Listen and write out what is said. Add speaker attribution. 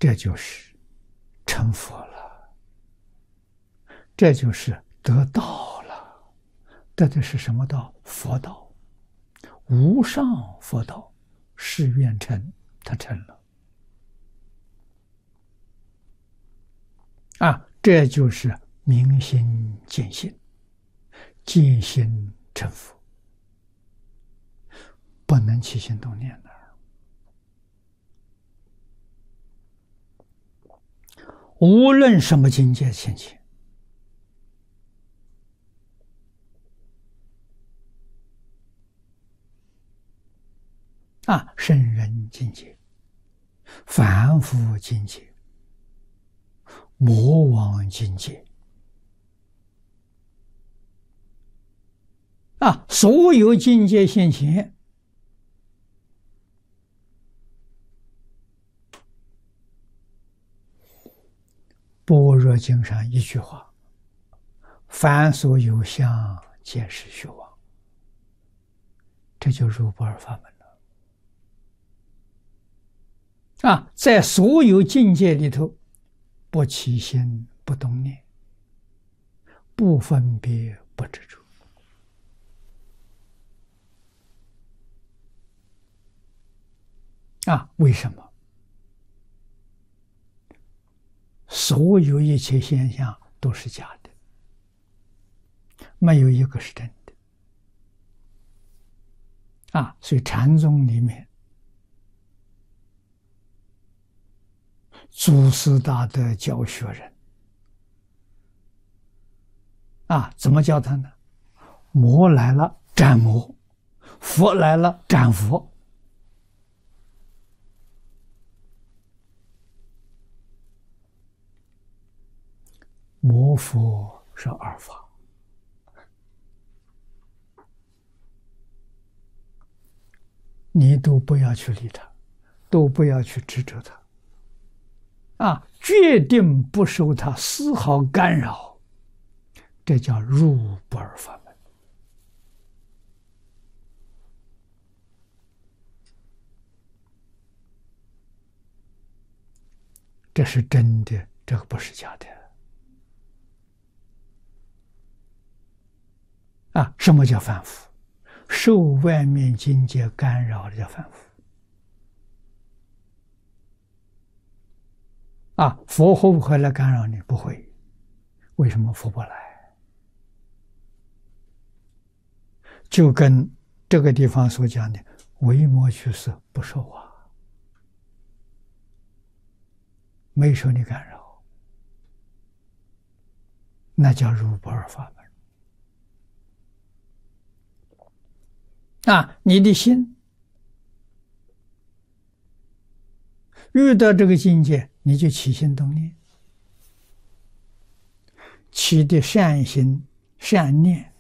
Speaker 1: 这就是成佛了，这就是得道了。得的是什么道？佛道，无上佛道，誓愿成，他成了。这就是明心见性，见性成佛，不能起心动念的。无论什么境界现前，圣人境界、凡夫境界、魔王境界，所有境界现前，般若经上一句话：凡所有相，皆是虚妄。这就入不二法门了。在所有境界里头，不起心，不动念，不分别，不执着。为什么？所有一切现象都是假的，没有一个是真的。所以禅宗里面，祖师大德教学人，怎么教他呢？魔来了斩魔，佛来了斩佛。魔佛是二法，你都不要去理他，都不要去执着他，决定不受他丝毫干扰，这叫入不二法门。这是真的，这个不是假的。什么叫凡夫？受外面境界干扰的叫凡夫。佛会不会来干扰你？不会。为什么佛不来？就跟这个地方所讲的维摩胥色不受没受你干扰，那叫入不二法门。你的心遇到这个境界，你就起心动念，起的善心善念